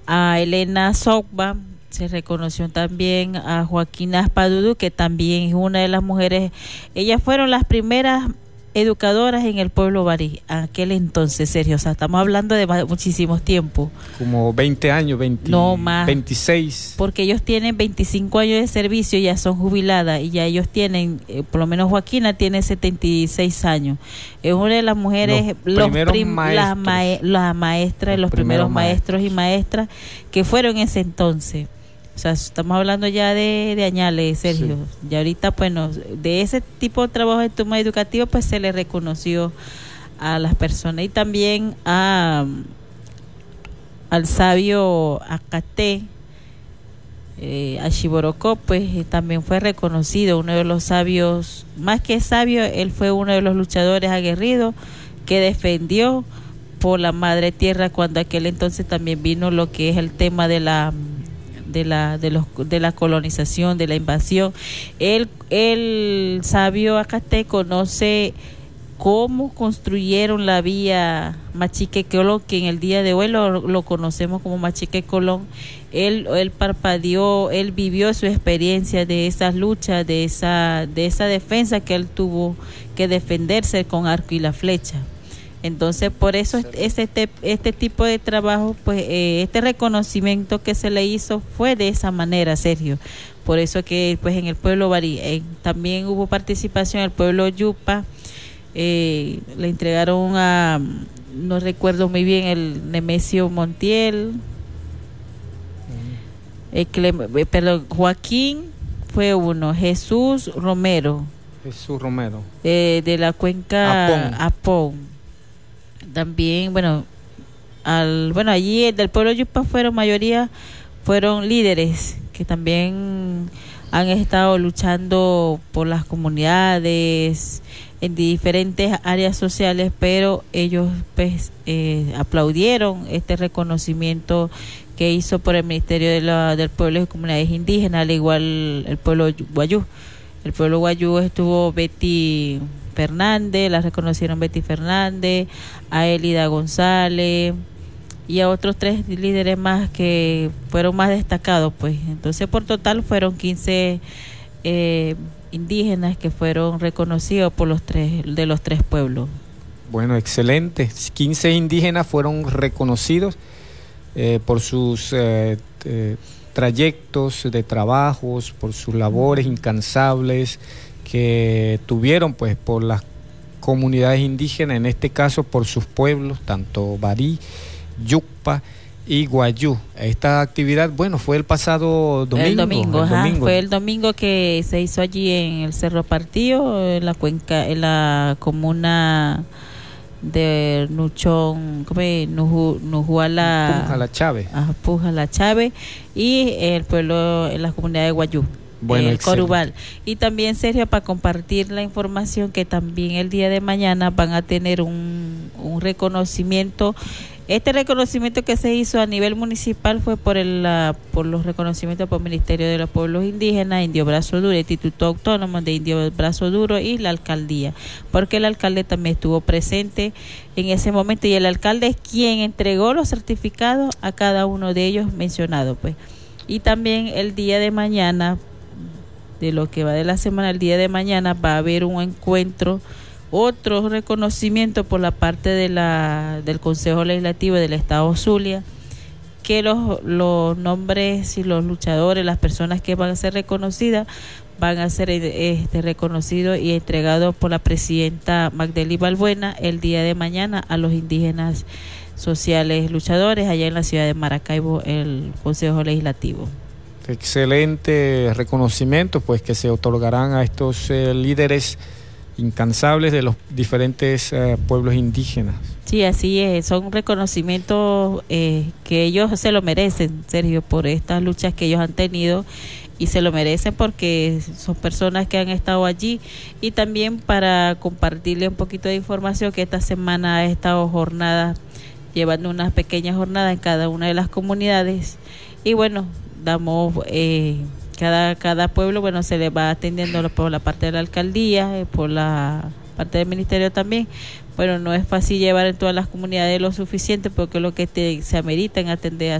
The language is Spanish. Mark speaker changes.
Speaker 1: a Elena Sogba, se reconoció también a Joaquina Espadudu, que también es una de las mujeres. Ellas fueron las primeras educadoras en el pueblo Barí, aquel entonces, Sergio. O sea, estamos hablando de muchísimos tiempos.
Speaker 2: Como 20 años, 20,
Speaker 1: no más,
Speaker 2: 26.
Speaker 1: Porque ellos tienen 25 años de servicio, ya son jubiladas, y ya ellos tienen, por lo menos Joaquina tiene 76 años. Es una de las mujeres, las maestras, los primeros maestros y maestras que fueron en ese entonces. O sea, estamos hablando ya de añales, Sergio. Sí. Y ahorita, bueno, de ese tipo de trabajo en tema educativo, pues se le reconoció a las personas. Y también al sabio Acate, a Shiborocó, pues también fue reconocido, uno de los sabios, más que sabio, él fue uno de los luchadores aguerridos que defendió por la madre tierra cuando aquel entonces también vino lo que es el tema de la colonización, de la invasión. El sabio Acate conoce cómo construyeron la vía Machique Colón, que en el día de hoy lo conocemos como Machique Colón. Él parpadeó, él vivió su experiencia de esas luchas, de esa defensa que él tuvo que defenderse con arco y la flecha. Entonces, por eso este tipo de trabajo, pues este reconocimiento que se le hizo fue de esa manera, Sergio. Por eso que pues en el pueblo Barí también hubo participación, el pueblo Yupa, le entregaron a, no recuerdo muy bien, el Nemesio Montiel, Joaquín fue uno, Jesús Romero, de la cuenca Apón. También, allí del pueblo Yupa mayoría fueron líderes que también han estado luchando por las comunidades en diferentes áreas sociales, pero ellos pues aplaudieron este reconocimiento que hizo por el Ministerio del Pueblo y Comunidades Indígenas, al igual el pueblo Guayú. El pueblo Guayú estuvo Betty Fernández, la reconocieron Betty Fernández, a Elida González y a otros 3 líderes más que fueron más destacados, pues. Entonces, por total fueron 15 indígenas que fueron reconocidos por los tres pueblos.
Speaker 2: Bueno, excelente. 15 indígenas fueron reconocidos por sus trayectos de trabajos, por sus labores incansables que tuvieron pues por las comunidades indígenas, en este caso por sus pueblos, tanto Barí, Yucpa y Guayú. Esta actividad, fue el pasado domingo.
Speaker 1: Fue el domingo que se hizo allí en el Cerro Partido, en la cuenca, en la comuna de Nuchón,
Speaker 2: Pujala
Speaker 1: Chávez, y el pueblo, en la comunidad de Guayú. El Corubal. Y también, Sergio, para compartir la información que también el día de mañana van a tener un reconocimiento. Este reconocimiento que se hizo a nivel municipal fue por los reconocimientos por el Ministerio de los Pueblos Indígenas, Indio Brazo Duro, Instituto Autónomo de Indio Brazo Duro y la alcaldía, porque el alcalde también estuvo presente en ese momento y el alcalde es quien entregó los certificados a cada uno de ellos mencionados, pues. Y también el día de mañana, de lo que va de la semana, el día de mañana va a haber un encuentro, otro reconocimiento por la parte del Consejo Legislativo del Estado Zulia, que los nombres y los luchadores, las personas que van a ser reconocidas, van a ser reconocidos y entregados por la presidenta Magdalena Balbuena el día de mañana a los indígenas sociales luchadores allá en la ciudad de Maracaibo, el Consejo Legislativo.
Speaker 2: Excelente reconocimiento pues que se otorgarán a estos líderes incansables de los diferentes pueblos indígenas.
Speaker 1: Sí, así es, son reconocimientos que ellos se lo merecen, Sergio, por estas luchas que ellos han tenido y se lo merecen porque son personas que han estado allí. Y también para compartirle un poquito de información, que esta semana ha estado llevando unas pequeñas jornadas en cada una de las comunidades y damos cada pueblo, se le va atendiendo por la parte de la alcaldía, por la parte del ministerio también. No es fácil llevar en todas las comunidades lo suficiente porque lo que se amerita en atender